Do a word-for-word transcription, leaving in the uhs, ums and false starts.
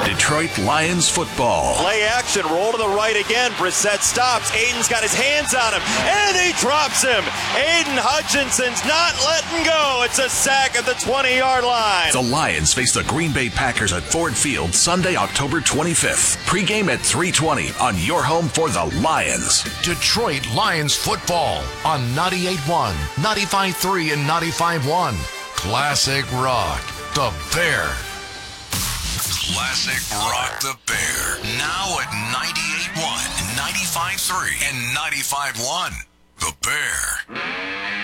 Detroit Lions football. Play action, roll to the right again. Brissett stops. Aiden's got his hands on him, and he drops him. Aiden Hutchinson's not letting go. It's a sack at the twenty-yard line. The Lions face the Green Bay Packers at Ford Field Sunday, October twenty-fifth. Pre-game at three twenty on your home for the Lions. Detroit Lions football on ninety-eight point one, ninety-five point three, and ninety-five point one. Classic Rock, the Bear. Classic Rock the Bear. Now at ninety-eight point one, ninety-five point three, and ninety-five point one. The Bear.